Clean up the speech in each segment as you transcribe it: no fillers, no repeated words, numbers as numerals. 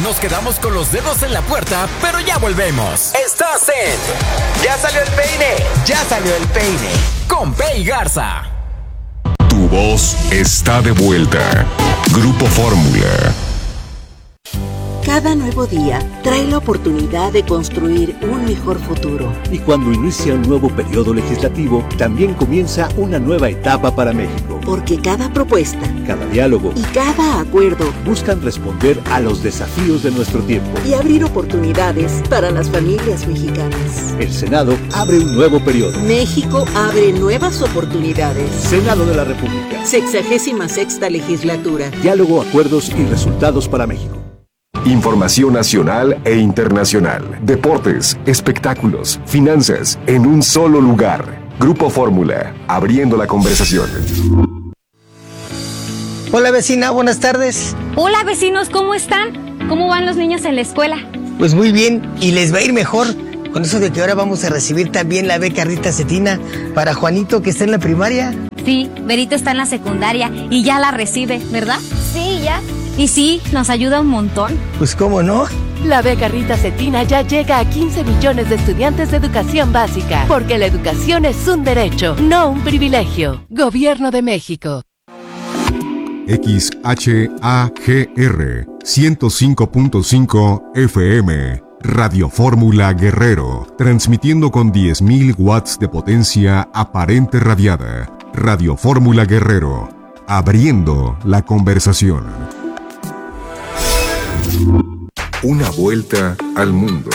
Nos quedamos con los dedos en la puerta, pero ya volvemos. Estás en ¡Ya salió el peine! ¡Ya salió el peine! Con Pei Garza. Tu voz está de vuelta. Grupo Fórmula. Cada nuevo día trae la oportunidad de construir un mejor futuro. Y cuando inicia un nuevo periodo legislativo, también comienza una nueva etapa para México. Porque cada propuesta, cada diálogo y cada acuerdo buscan responder a los desafíos de nuestro tiempo y abrir oportunidades para las familias mexicanas. El Senado abre un nuevo periodo. México abre nuevas oportunidades. Senado de la República. 66ª legislatura. Diálogo, acuerdos y resultados para México. Información nacional e internacional, deportes, espectáculos, finanzas, en un solo lugar. Grupo Fórmula, abriendo la conversación. Hola vecina, buenas tardes. Hola vecinos, ¿cómo están? ¿Cómo van los niños en la escuela? Pues muy bien, y les va a ir mejor con eso de que ahora vamos a recibir también la beca Rita Cetina para Juanito, que está en la primaria. Sí, Berito está en la secundaria y ya la recibe, ¿verdad? Sí, ya. Y sí, nos ayuda un montón. Pues cómo no. La beca Rita Cetina ya llega a 15 millones de estudiantes de educación básica, porque la educación es un derecho, no un privilegio. Gobierno de México. XHAGR 105.5 FM Radio Fórmula Guerrero, transmitiendo con 10.000 watts de potencia aparente radiada. Radio Fórmula Guerrero, abriendo la conversación. Una vuelta al mundo.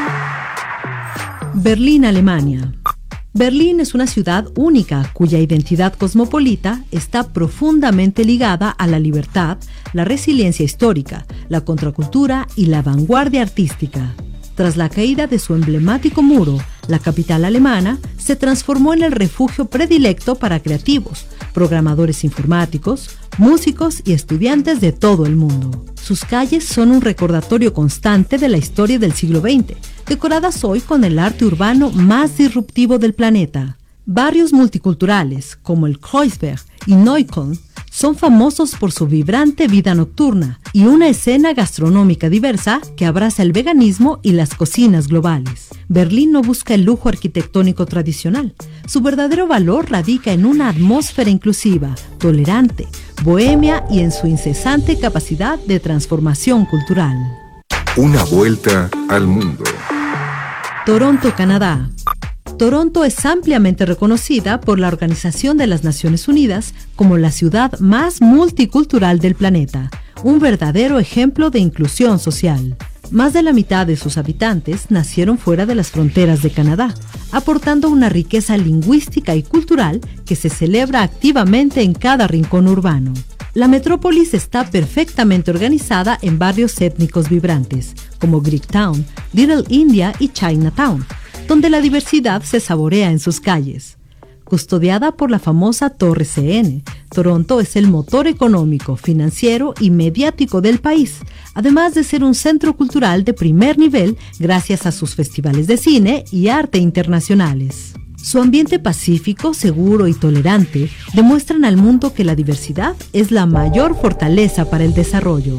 Berlín, Alemania. Berlín es una ciudad única cuya identidad cosmopolita está profundamente ligada a la libertad, la resiliencia histórica, la contracultura y la vanguardia artística. Tras la caída de su emblemático muro, la capital alemana se transformó en el refugio predilecto para creativos, programadores informáticos, músicos y estudiantes de todo el mundo. Sus calles son un recordatorio constante de la historia del siglo XX, decoradas hoy con el arte urbano más disruptivo del planeta. Barrios multiculturales, como el Kreuzberg y Neukölln, son famosos por su vibrante vida nocturna y una escena gastronómica diversa que abraza el veganismo y las cocinas globales. Berlín no busca el lujo arquitectónico tradicional. Su verdadero valor radica en una atmósfera inclusiva, tolerante, bohemia y en su incesante capacidad de transformación cultural. Una vuelta al mundo. Toronto, Canadá. Toronto es ampliamente reconocida por la Organización de las Naciones Unidas como la ciudad más multicultural del planeta, un verdadero ejemplo de inclusión social. Más de la mitad de sus habitantes nacieron fuera de las fronteras de Canadá, aportando una riqueza lingüística y cultural que se celebra activamente en cada rincón urbano. La metrópolis está perfectamente organizada en barrios étnicos vibrantes, como Greektown, Little India y Chinatown, donde la diversidad se saborea en sus calles. Custodiada por la famosa Torre CN, Toronto es el motor económico, financiero y mediático del país, además de ser un centro cultural de primer nivel gracias a sus festivales de cine y arte internacionales. Su ambiente pacífico, seguro y tolerante demuestran al mundo que la diversidad es la mayor fortaleza para el desarrollo.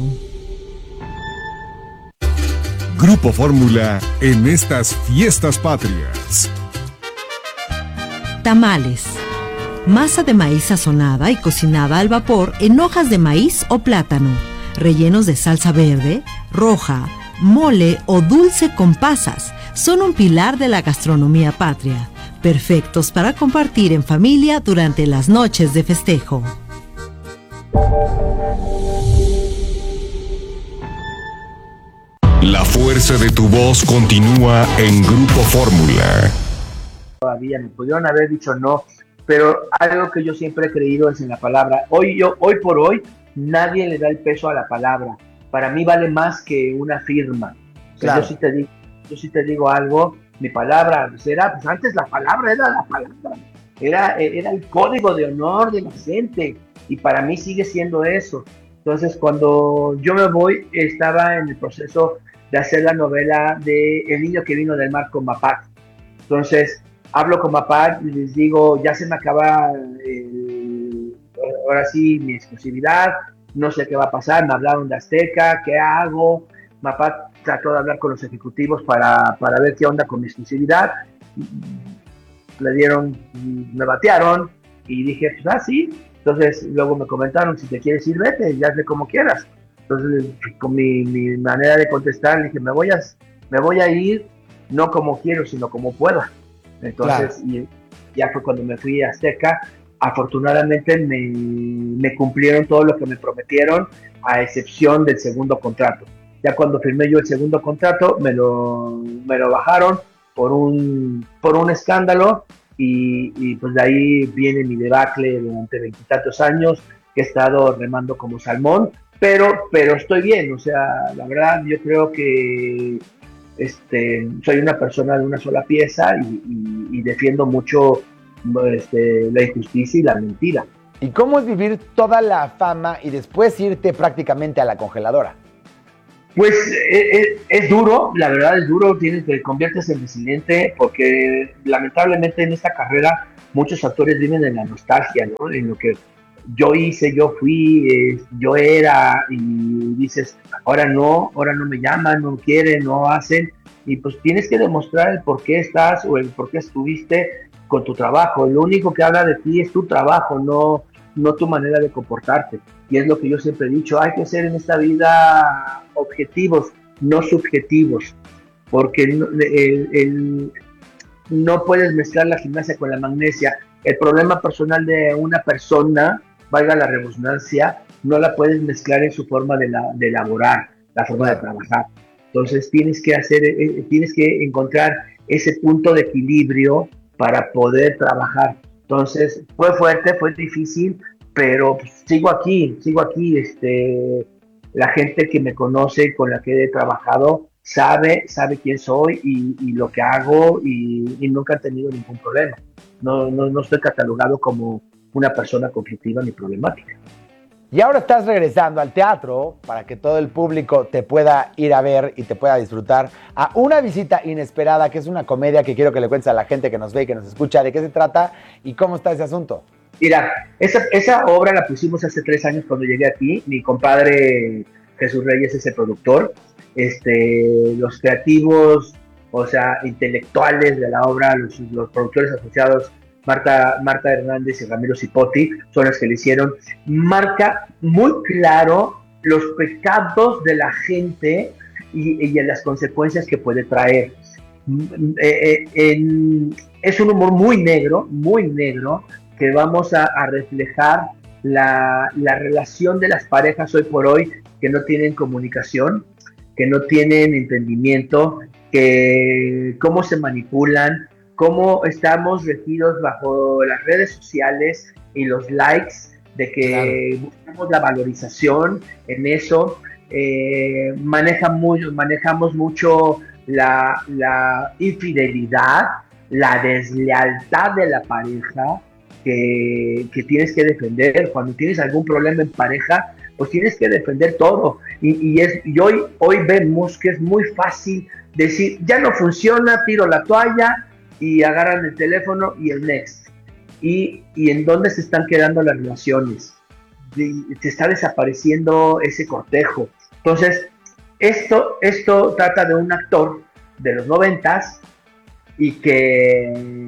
Grupo Fórmula en estas fiestas patrias. Tamales. Masa de maíz sazonada y cocinada al vapor en hojas de maíz o plátano, rellenos de salsa verde, roja, mole o dulce con pasas, son un pilar de la gastronomía patria, perfectos para compartir en familia durante las noches de festejo. La fuerza de tu voz continúa en Grupo Fórmula. Todavía me pudieron haber dicho no, pero algo que yo siempre he creído es en la palabra. Hoy por hoy, nadie le da el peso a la palabra. Para mí vale más que una firma. O sea, Claro. yo sí te digo algo, mi palabra será, pues antes la palabra era la palabra. Era el código de honor de la gente, y para mí sigue siendo eso. Entonces, cuando yo me voy, estaba en el proceso de hacer la novela de El niño que vino del mar con Mapac. Entonces, hablo con Mapac y les digo, ya se me acaba ahora sí mi exclusividad, no sé qué va a pasar, me hablaron de Azteca, ¿qué hago? Papá trató de hablar con los ejecutivos para ver qué onda con mi exclusividad. Me batearon y dije, pues sí. Entonces luego me comentaron, si te quieres ir, vete, ya hazle como quieras. Entonces con mi manera de contestar, dije, me voy a ir, no como quiero, sino como pueda. Entonces ya fue cuando me fui a Azteca. Afortunadamente me cumplieron todo lo que me prometieron, a excepción del segundo contrato. Ya cuando firmé yo el segundo contrato, me lo bajaron por un escándalo, y pues de ahí viene mi debacle durante 20 y tantos años, que he estado remando como salmón, pero estoy bien. O sea, la verdad, yo creo que soy una persona de una sola pieza, y defiendo mucho la injusticia y la mentira. ¿Y cómo es vivir toda la fama y después irte prácticamente a la congeladora? Pues es duro, la verdad es duro, te conviertes en resiliente, porque lamentablemente en esta carrera muchos actores viven en la nostalgia, ¿no? En lo que yo hice, yo fui, yo era, y dices, ahora no me llaman, no quieren, no hacen, y pues tienes que demostrar el por qué estás o el por qué estuviste con tu trabajo. Lo único que habla de ti es tu trabajo, no tu manera de comportarte. Y es lo que yo siempre he dicho, hay que ser en esta vida objetivos, no subjetivos, porque no puedes mezclar la gimnasia con la magnesia. El problema personal de una persona, valga la redundancia, no la puedes mezclar en su forma de laborar, la forma de trabajar. Entonces tienes que encontrar ese punto de equilibrio para poder trabajar. Entonces fue fuerte, fue difícil, pero pues, sigo aquí. La gente que me conoce, con la que he trabajado, sabe quién soy y lo que hago, y nunca han tenido ningún problema. No estoy catalogado como una persona conflictiva ni problemática. Y ahora estás regresando al teatro para que todo el público te pueda ir a ver y te pueda disfrutar a Una visita inesperada, que es una comedia que quiero que le cuentes a la gente que nos ve y que nos escucha de qué se trata y cómo está ese asunto. Mira, esa obra la pusimos hace 3 años cuando llegué aquí. Mi compadre Jesús Reyes es el productor. Los creativos, o sea, intelectuales de la obra, los productores asociados, Marta Hernández y Ramiro Cipotti, son los que le hicieron. Marca muy claro los pecados de la gente y las consecuencias que puede traer. Es un humor muy negro, que vamos a reflejar la relación de las parejas hoy por hoy, que no tienen comunicación, que no tienen entendimiento, que cómo se manipulan, cómo estamos regidos bajo las redes sociales y los likes, de que buscamos la valorización en eso. Manejamos mucho la infidelidad, la deslealtad de la pareja, que tienes que defender. Cuando tienes algún problema en pareja, pues tienes que defender todo. Y hoy vemos que es muy fácil decir, ya no funciona, tiro la toalla, y agarran el teléfono y el next. Y en dónde se están quedando las relaciones. Se está desapareciendo ese cortejo. Entonces, esto trata de un actor de los 90s y que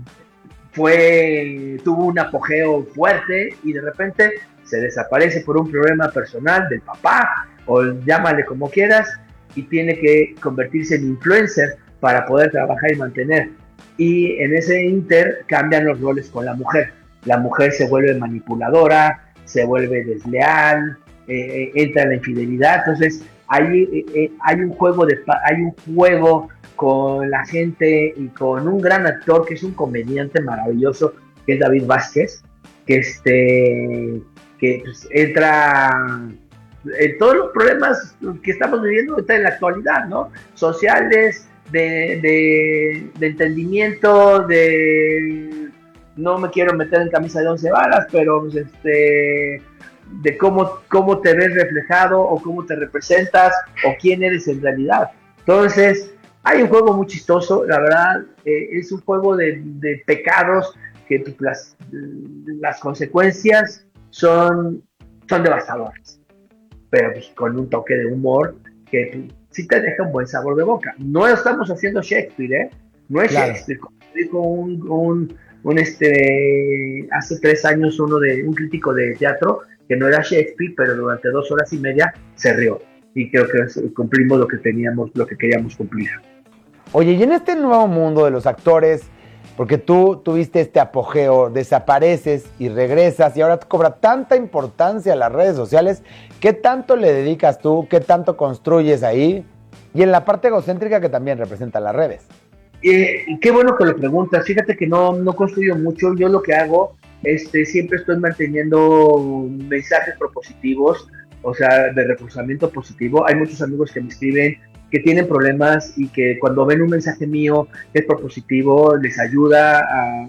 tuvo un apogeo fuerte, y de repente se desaparece por un problema personal del papá, o llámale como quieras, y tiene que convertirse en influencer para poder trabajar y mantener. Y en ese inter cambian los roles con la mujer. La mujer se vuelve manipuladora, se vuelve desleal, entra en la infidelidad. Entonces hay un juego con la gente, y con un gran actor que es un comediante maravilloso, que es David Vázquez, que pues, entra en todos los problemas que estamos viviendo en la actualidad, ¿no? Sociales, de entendimiento, no me quiero meter en camisa de 11 varas, pero pues, de cómo te ves reflejado, o cómo te representas, o quién eres en realidad. Entonces, hay un juego muy chistoso, la verdad. Es un juego de pecados que las consecuencias son devastadoras, pero pues, con un toque de humor que sí te deja un buen sabor de boca. No estamos haciendo Shakespeare, no es claro. Shakespeare. Como dijo hace 3 años un crítico de teatro que no era Shakespeare, pero durante 2 horas y media se rió. Y creo que cumplimos lo que queríamos cumplir. Oye, y en este nuevo mundo de los actores, porque tú tuviste este apogeo, desapareces y regresas y ahora te cobra tanta importancia las redes sociales, ¿qué tanto le dedicas tú? ¿Qué tanto construyes ahí? Y en la parte egocéntrica que también representan las redes. Qué bueno que lo preguntas. Fíjate que no construyo mucho. Yo lo que hago, siempre estoy manteniendo mensajes propositivos, o sea, de reforzamiento positivo. Hay muchos amigos que me escriben que tienen problemas y que cuando ven un mensaje mío es propositivo, les ayuda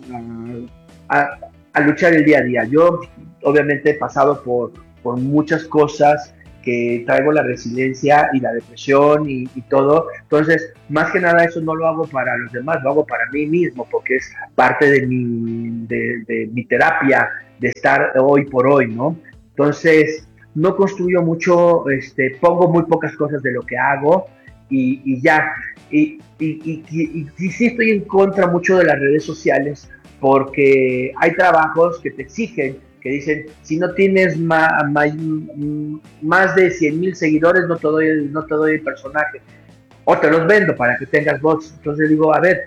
a luchar el día a día. Yo obviamente he pasado por muchas cosas, que traigo la resiliencia y la depresión y todo. Entonces, más que nada eso no lo hago para los demás, lo hago para mí mismo, porque es parte de mi terapia, de estar hoy por hoy, ¿no? Entonces, no construyo mucho, pongo muy pocas cosas de lo que hago y ya. Y sí estoy en contra mucho de las redes sociales, porque hay trabajos que te exigen, que dicen, si no tienes más de 100,000 seguidores, no te doy el personaje, o te los vendo para que tengas bots. Entonces digo, a ver,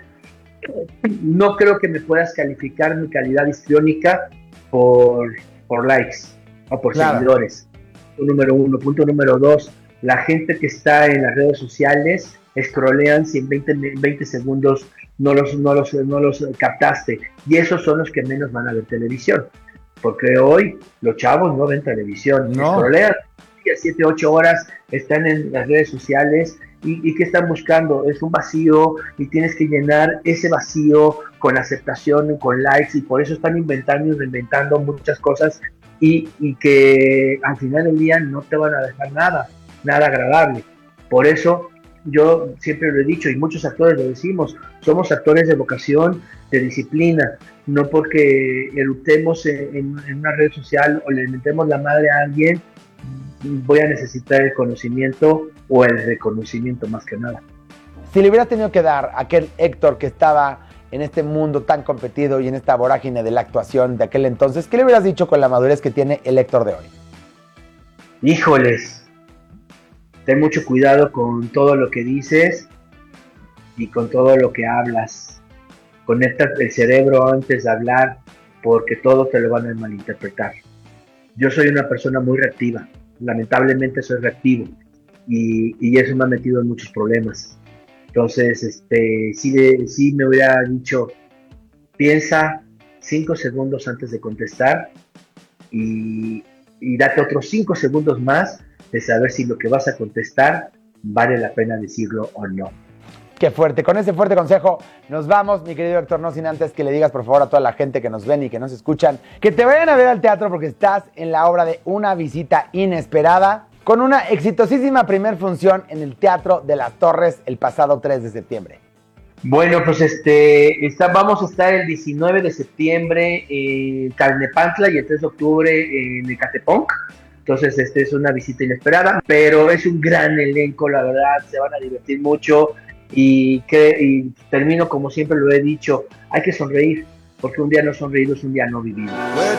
no creo que me puedas calificar mi calidad histriónica por likes o por seguidores. Punto número 1. Punto número 2, la gente que está en las redes sociales scrollean, si en 20 segundos no los captaste, y esos son los que menos van a ver televisión. Porque hoy los chavos no ven televisión, scrollean 7, 8 horas, están en las redes sociales y ¿qué están buscando? Es un vacío y tienes que llenar ese vacío con aceptación, con likes, y por eso están inventando y reinventando muchas cosas y que al final del día no te van a dejar nada agradable. Por eso yo siempre lo he dicho y muchos actores lo decimos, somos actores de vocación, de disciplina, no porque eruptemos en una red social o le metemos la madre a alguien, voy a necesitar el conocimiento o el reconocimiento más que nada. Si le hubieras tenido que dar a aquel Héctor que estaba en este mundo tan competido y en esta vorágine de la actuación de aquel entonces, ¿qué le hubieras dicho con la madurez que tiene el Héctor de hoy? Híjoles, ten mucho cuidado con todo lo que dices y con todo lo que hablas. Conecta el cerebro antes de hablar, porque todo te lo van a malinterpretar. Yo soy una persona muy reactiva, lamentablemente soy reactivo y eso me ha metido en muchos problemas. Entonces, sí me hubiera dicho, piensa 5 segundos antes de contestar y date otros 5 segundos más de saber si lo que vas a contestar vale la pena decirlo o no. Qué fuerte. Con ese fuerte consejo nos vamos, mi querido Héctor, no sin antes que le digas por favor a toda la gente que nos ven y que nos escuchan que te vayan a ver al teatro, porque estás en la obra de Una visita inesperada, con una exitosísima primer función en el Teatro de las Torres el pasado 3 de septiembre. Bueno, pues vamos a estar el 19 de septiembre en Tlalnepantla y el 3 de octubre en Ecatepec. Entonces, es una visita inesperada, pero es un gran elenco, la verdad, se van a divertir mucho. Y termino como siempre lo he dicho, hay que sonreír, porque un día no sonreído es un día no vivido.